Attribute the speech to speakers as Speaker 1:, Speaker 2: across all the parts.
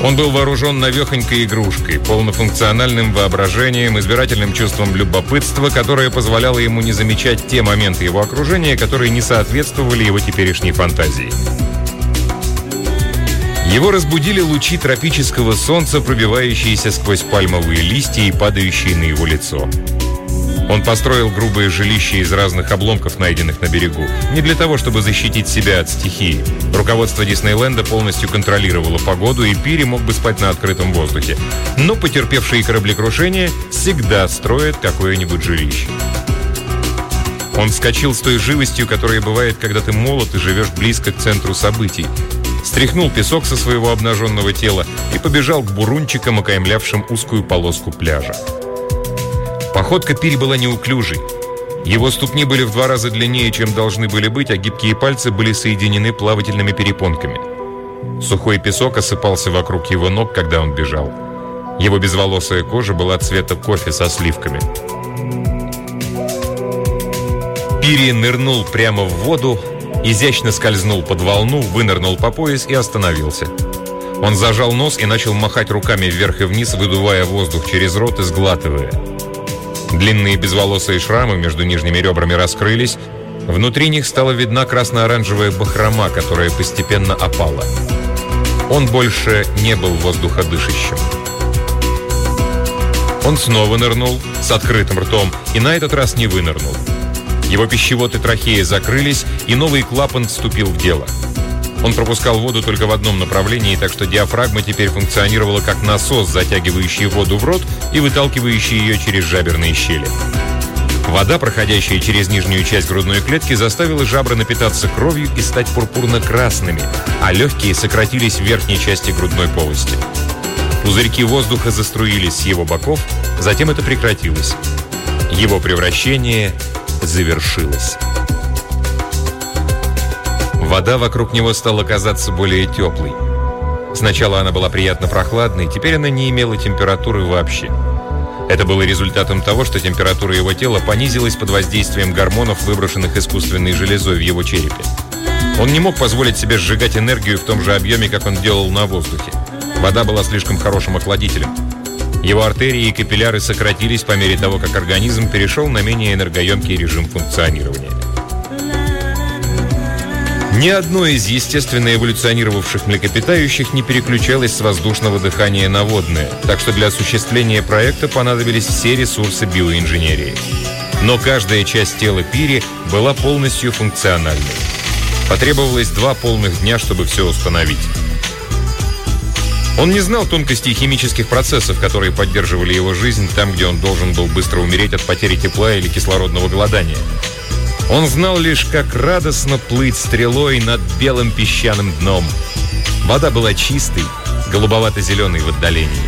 Speaker 1: Он был вооружен навехонькой игрушкой, полнофункциональным воображением, избирательным чувством любопытства, которое позволяло ему не замечать те моменты его окружения, которые не соответствовали его теперешней фантазии. Его разбудили лучи тропического солнца, пробивающиеся сквозь пальмовые листья и падающие на его лицо. Он построил грубое жилище из разных обломков, найденных на берегу. Не для того, чтобы защитить себя от стихии. Руководство Диснейленда полностью контролировало погоду, и Пири мог бы спать на открытом воздухе. Но потерпевшие кораблекрушение всегда строят какое-нибудь жилище. Он вскочил с той живостью, которая бывает, когда ты молод и живешь близко к центру событий. Стряхнул песок со своего обнаженного тела и побежал к бурунчикам, окаймлявшим узкую полоску пляжа. Походка Пири была неуклюжей. Его ступни были в 2 раза длиннее, чем должны были быть, а гибкие пальцы были соединены плавательными перепонками. Сухой песок осыпался вокруг его ног, когда он бежал. Его безволосая кожа была цвета кофе со сливками. Пири нырнул прямо в воду, изящно скользнул под волну, вынырнул по пояс и остановился. Он зажал нос и начал махать руками вверх и вниз, выдувая воздух через рот и сглатывая. Длинные безволосые шрамы между нижними ребрами раскрылись. Внутри них стала видна красно-оранжевая бахрома, которая постепенно опала. Он больше не был воздуходышащим. Он снова нырнул с открытым ртом и на этот раз не вынырнул. Его пищевод и трахея закрылись, и новый клапан вступил в дело. Он пропускал воду только в одном направлении, так что диафрагма теперь функционировала как насос, затягивающий воду в рот и выталкивающий ее через жаберные щели. Вода, проходящая через нижнюю часть грудной клетки, заставила жабры напитаться кровью и стать пурпурно-красными, а легкие сократились в верхней части грудной полости. Пузырьки воздуха заструились с его боков, затем это прекратилось. Его превращение завершилось. Вода вокруг него стала казаться более теплой. Сначала она была приятно прохладной, теперь она не имела температуры вообще. Это было результатом того, что температура его тела понизилась под воздействием гормонов, выброшенных искусственной железой в его черепе. Он не мог позволить себе сжигать энергию в том же объеме, как он делал на воздухе. Вода была слишком хорошим охладителем. Его артерии и капилляры сократились по мере того, как организм перешел на менее энергоемкий режим функционирования. Ни одно из естественно эволюционировавших млекопитающих не переключалось с воздушного дыхания на водное, так что для осуществления проекта понадобились все ресурсы биоинженерии. Но каждая часть тела Пири была полностью функциональной. Потребовалось 2 полных дня, чтобы все установить. Он не знал тонкостей химических процессов, которые поддерживали его жизнь там, где он должен был быстро умереть от потери тепла или кислородного голодания. Он знал лишь, как радостно плыть стрелой над белым песчаным дном. Вода была чистой, голубовато-зеленой в отдалении.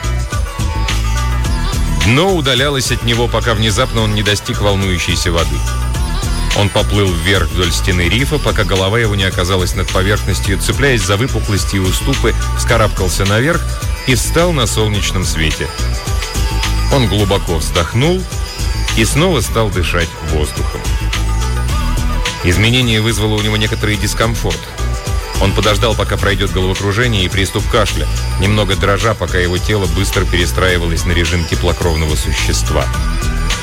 Speaker 1: Дно удалялось от него, пока внезапно он не достиг волнующейся воды. Он поплыл вверх вдоль стены рифа, пока голова его не оказалась над поверхностью, цепляясь за выпуклости и уступы, вскарабкался наверх и встал на солнечном свете. Он глубоко вздохнул и снова стал дышать воздухом. Изменение вызвало у него некоторый дискомфорт. Он подождал, пока пройдет головокружение и приступ кашля, немного дрожа, пока его тело быстро перестраивалось на режим теплокровного существа.